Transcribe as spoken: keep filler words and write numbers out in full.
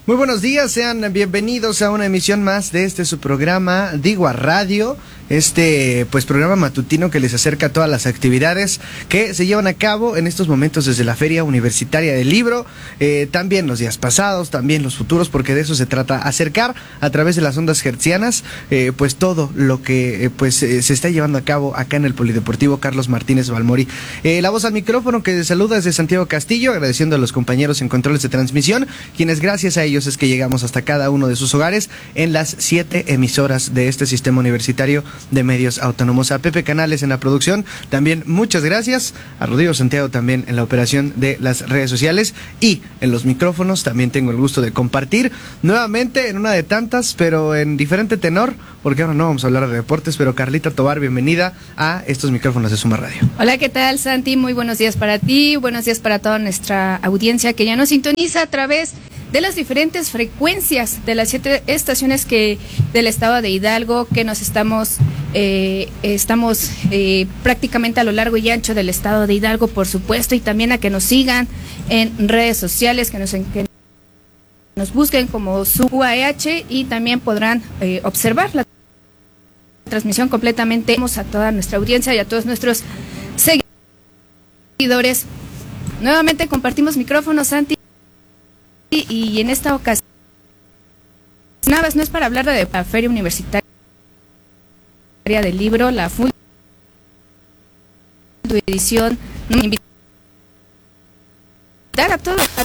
Muy buenos días, sean bienvenidos a una emisión más de este su programa Digua Radio, este pues programa matutino que les acerca todas las actividades que se llevan a cabo en estos momentos desde la Feria Universitaria del Libro, eh, también los días pasados, también los futuros, porque de eso se trata, acercar a través de las ondas hertzianas eh, pues todo lo que eh, pues eh, se está llevando a cabo acá en el Polideportivo Carlos Martínez Balmori. Eh, la voz al micrófono que saluda es de Santiago Castillo, agradeciendo a los compañeros en controles de transmisión, quienes gracias a ellos es que llegamos hasta cada uno de sus hogares en las siete emisoras de este sistema universitario de medios autónomos. A Pepe Canales en la producción, también muchas gracias. A Rodrigo Santiago también en la operación de las redes sociales, y en los micrófonos también tengo el gusto de compartir nuevamente en una de tantas, pero en diferente tenor, porque ahora no vamos a hablar de deportes. Pero Carlita Tobar, bienvenida a estos micrófonos de Suma Radio. Hola, ¿qué tal, Santi? Muy buenos días para ti, buenos días para toda nuestra audiencia que ya nos sintoniza a través de las diferentes frecuencias de las siete estaciones que del estado de Hidalgo, que nos estamos eh, estamos eh, prácticamente a lo largo y ancho del estado de Hidalgo, por supuesto, y también a que nos sigan en redes sociales, que nos, que nos busquen como su U A H, y también podrán eh, observar la transmisión completamente. Vamos a toda nuestra audiencia y a todos nuestros seguidores. Nuevamente compartimos micrófonos, Santi. Y en esta ocasión, nada más no es para hablar de la Feria Universitaria del Libro, la F U L, tu edición, invitar a todos, a